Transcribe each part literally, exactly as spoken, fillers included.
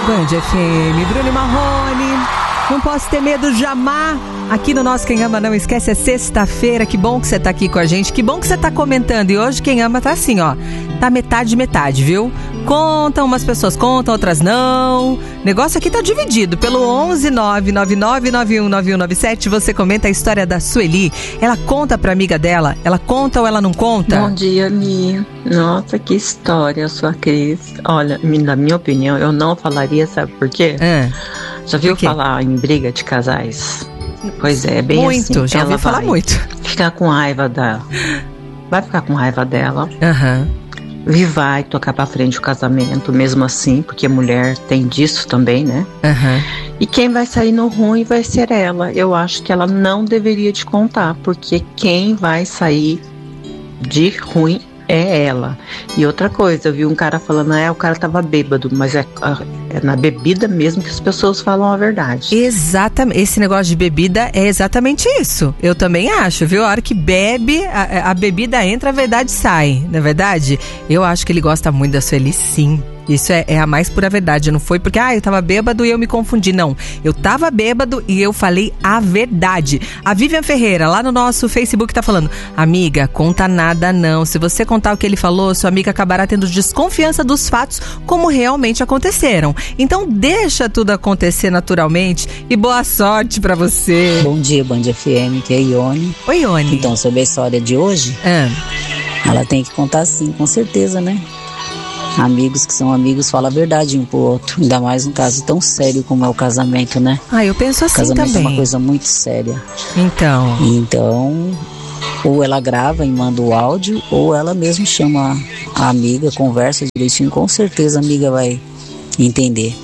Band F M, Bruno e Marrone. Não posso ter medo de amar. Aqui no nosso Quem Ama Não Esquece, é sexta-feira. Que bom que você tá aqui com a gente. Que bom que você tá comentando. E hoje Quem Ama tá assim, ó. Tá metade, metade, viu? Contam, umas pessoas contam, outras não. O negócio aqui tá dividido. Pelo onze nove nove nove nove um nove um nove sete, você comenta a história da Sueli. Ela conta pra amiga dela? Ela conta ou ela não conta? Bom dia, Mi. Nossa, que história, sua Cris. Olha, na minha opinião, eu não falaria, sabe por quê? É. Já viu falar em briga de casais? Pois é, bem muito, assim. Muito, já ouvi falar muito. Ficar com raiva dela. Vai ficar com raiva dela. Aham. Uhum. E vai tocar pra frente o casamento, mesmo assim, porque a mulher tem disso também, né? Uhum. E quem vai sair no ruim vai ser ela. Eu acho que ela não deveria te contar, porque quem vai sair de ruim é ela. E outra coisa, eu vi um cara falando, é, o cara tava bêbado, mas é, é na bebida mesmo que as pessoas falam a verdade. Exatamente, esse negócio de bebida é exatamente isso. Eu também acho, viu? A hora que bebe, a, a bebida entra, a verdade sai. Na verdade, eu acho que ele gosta muito da Sueli, sim. Isso é, é a mais pura verdade, não foi porque, ah, eu tava bêbado e eu me confundi, não. Eu tava bêbado e eu falei a verdade. A Vivian Ferreira, lá no nosso Facebook, tá falando, amiga, conta nada não. Se você contar o que ele falou, sua amiga acabará tendo desconfiança dos fatos como realmente aconteceram. Então deixa tudo acontecer naturalmente e boa sorte pra você. Bom dia, Band F M, que é Ione. Oi, Ione. Então, sobre a história de hoje, é. ela tem que contar sim, com certeza, né? Amigos que são amigos falam a verdade um pro outro. Ainda mais um caso tão sério como é o casamento, né? Ah, eu penso assim também. Casamento é uma coisa muito séria. Então. Então, ou ela grava e manda o áudio, ou ela mesmo chama a amiga, conversa direitinho. Com certeza a amiga vai entender.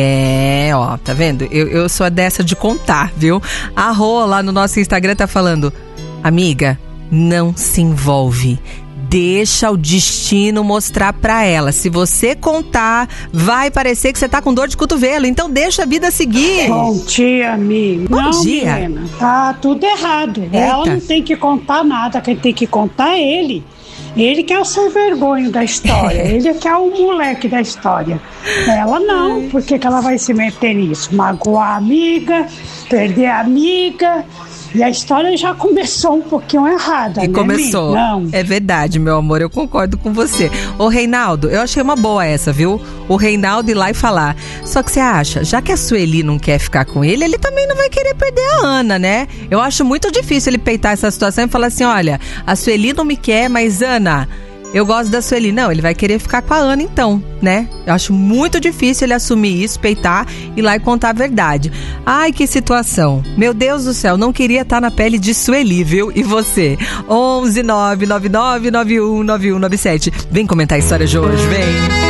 É, ó, tá vendo? Eu, eu sou dessa de contar, viu? A Rô lá no nosso Instagram tá falando, amiga, não se envolve. Deixa o destino mostrar pra ela. Se você contar, vai parecer que você tá com dor de cotovelo. Então deixa a vida seguir. Bom dia, amigo. Bom não, dia. Milena, tá tudo errado. Eita. Ela não tem que contar nada. Quem tem que contar é ele. Ele que é o sem vergonha da história. Ele que é o moleque da história. Ela não. Por que que ela vai se meter nisso? Magoar a amiga, perder a amiga... E a história já começou um pouquinho errada, e né? começou. Não. É verdade, meu amor, eu concordo com você. Ô, Reinaldo, eu achei uma boa essa, viu? O Reinaldo ir lá e falar. Só que você acha, já que a Sueli não quer ficar com ele, ele também não vai querer perder a Ana, né? Eu acho muito difícil ele peitar essa situação e falar assim, olha, a Sueli não me quer, mas Ana... eu gosto da Sueli. Não, ele vai querer ficar com a Ana então, né? Eu acho muito difícil ele assumir isso, peitar, ir lá e contar a verdade. Ai, que situação. Meu Deus do céu, não queria estar na pele de Sueli, viu? E você? onze nove nove nove nove um nove um nove sete. Vem comentar a história de hoje, vem.